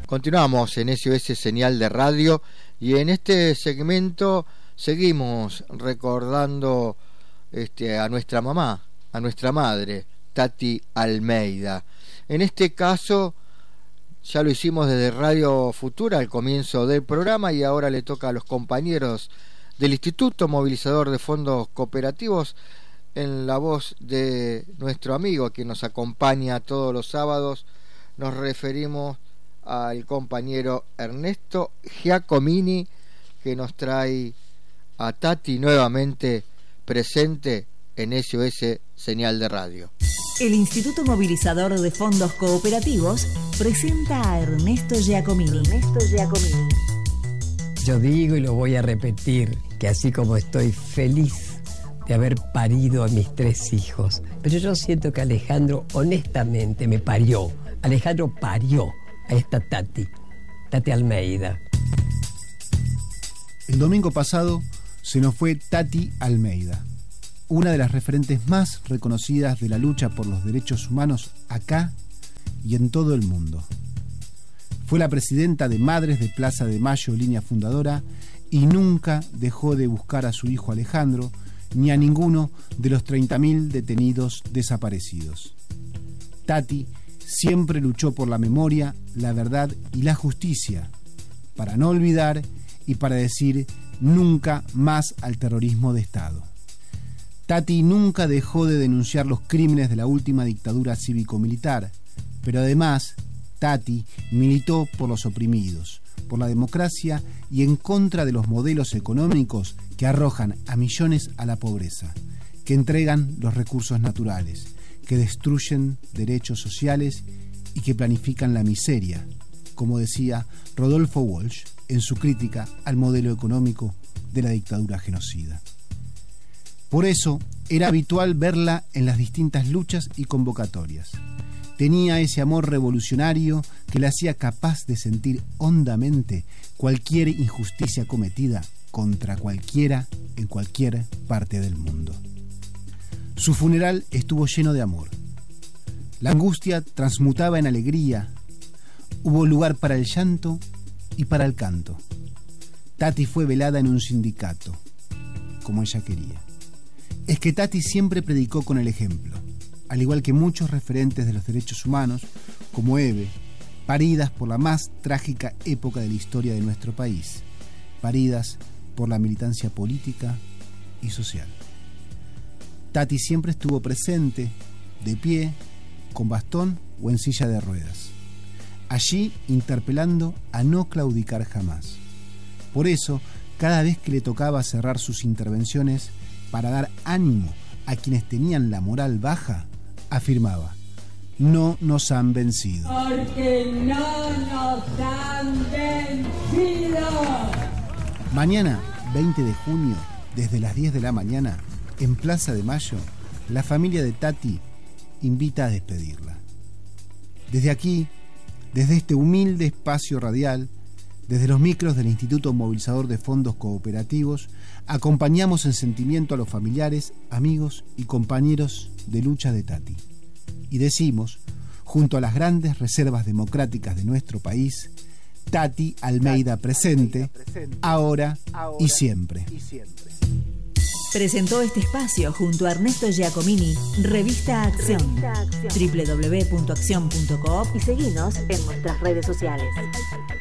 Continuamos en SOS Señal de Radio y en este segmento seguimos recordando a nuestra mamá, a nuestra madre, Tati Almeida. En este caso ya lo hicimos desde Radio Futura al comienzo del programa y ahora le toca a los compañeros del Instituto Movilizador de Fondos Cooperativos, en la voz de nuestro amigo que nos acompaña todos los sábados. Nos referimos al compañero Ernesto Giacomini, que nos trae a Tati nuevamente presente en SOS Señal de Radio. El Instituto Movilizador de Fondos Cooperativos presenta a Ernesto Giacomini. Yo digo y lo voy a repetir, que así como estoy feliz de haber parido a mis 3 hijos, pero yo siento que Alejandro honestamente me parió. Alejandro parió a esta Tati Almeida. El domingo pasado se nos fue Tati Almeida, una de las referentes más reconocidas de la lucha por los derechos humanos acá y en todo el mundo. Fue la presidenta de Madres de Plaza de Mayo, línea fundadora, y nunca dejó de buscar a su hijo Alejandro ni a ninguno de los 30.000 detenidos desaparecidos. Tati siempre luchó por la memoria, la verdad y la justicia, para no olvidar y para decir nunca más al terrorismo de Estado. Tati nunca dejó de denunciar los crímenes de la última dictadura cívico-militar, pero además Tati militó por los oprimidos, por la democracia y en contra de los modelos económicos que arrojan a millones a la pobreza, que entregan los recursos naturales, que destruyen derechos sociales y que planifican la miseria, como decía Rodolfo Walsh en su crítica al modelo económico de la dictadura genocida. Por eso era habitual verla en las distintas luchas y convocatorias. Tenía ese amor revolucionario que la hacía capaz de sentir hondamente cualquier injusticia cometida contra cualquiera en cualquier parte del mundo. Su funeral estuvo lleno de amor. La angustia transmutaba en alegría. Hubo lugar para el llanto y para el canto. Tati fue velada en un sindicato, como ella quería. Es que Tati siempre predicó con el ejemplo, al igual que muchos referentes de los derechos humanos, como Eve, paridas por la más trágica época de la historia de nuestro país, paridas por la militancia política y social. Tati siempre estuvo presente, de pie, con bastón o en silla de ruedas, allí interpelando a no claudicar jamás. Por eso, cada vez que le tocaba cerrar sus intervenciones para dar ánimo a quienes tenían la moral baja, afirmaba: no nos han vencido. Porque no nos han vencido. Mañana, 20 de junio, desde las 10 de la mañana, en Plaza de Mayo, la familia de Tati invita a despedirla. Desde aquí, desde este humilde espacio radial, desde los micros del Instituto Movilizador de Fondos Cooperativos, acompañamos en sentimiento a los familiares, amigos y compañeros de lucha de Tati. Y decimos, junto a las grandes reservas democráticas de nuestro país, Tati Almeida presente, ahora y siempre. Presentó este espacio junto a Ernesto Giacomini, Revista Acción, www.accion.coop y seguinos en nuestras redes sociales.